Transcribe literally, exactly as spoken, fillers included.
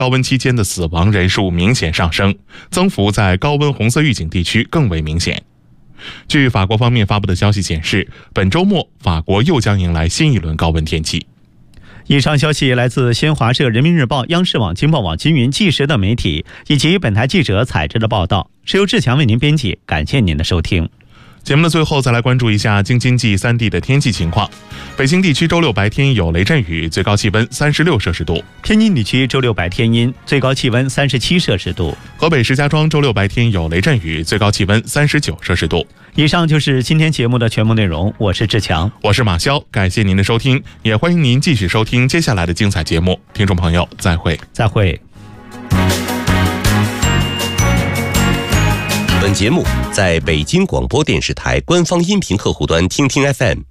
高温期间的死亡人数明显上升，增幅在高温红色预警地区更为明显。据法国方面发布的消息显示，本周末法国又将迎来新一轮高温天气。 以上消息来自新华社、人民日报、央视网、经贸网、金云、纪实等媒体，以及本台记者采制的报道，是由志强为您编辑。感谢您的收听。 节目的最后，再来关注一下京津冀三地的天气情况。北京地区周六白天有雷阵雨，最高气温三十六摄氏度； 天津地区周六白天阴，最高气温三十七摄氏度； 河北石家庄周六白天有雷阵雨，最高气温三十九摄氏度。 以上就是今天节目的全部内容，我是志强， 我是马潇，感谢您的收听，也欢迎您继续收听接下来的精彩节目。听众朋友，再会， 再会。 本节目在北京广播电视台官方音频客户端听听 F M